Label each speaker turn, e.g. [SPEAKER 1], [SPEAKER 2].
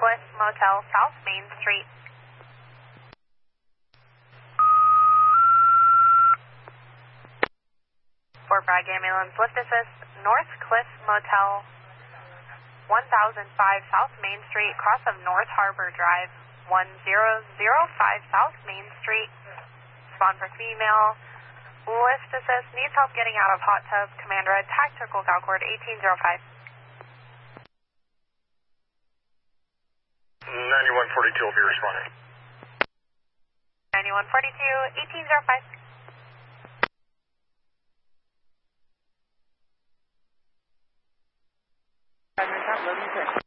[SPEAKER 1] Cliff Motel, South Main Street. Fort Bragg Ambulance, lift assist, North Cliff Motel, 1005 South Main Street, cross of North Harbor Drive, 1005 South Main Street. Respond for female. Lift assist, needs help getting out of hot tub. Command red, tactical Calcord 1805.
[SPEAKER 2] 9142 will be responding.
[SPEAKER 1] 9142, 1805.
[SPEAKER 3] Loading